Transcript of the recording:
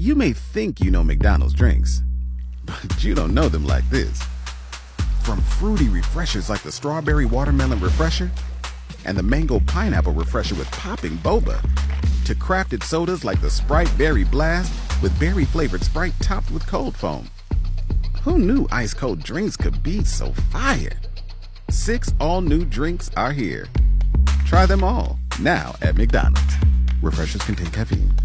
You may think you know McDonald's drinks, but you don't know them like this. From fruity refreshers like the Strawberry Watermelon Refresher and the Mango Pineapple Refresher with popping boba, to crafted sodas like the Sprite Berry Blast with berry-flavored Sprite topped with cold foam. Who knew ice-cold drinks could be so fire? 6 all-new drinks are here. Try them all, now at McDonald's. Refreshers contain caffeine.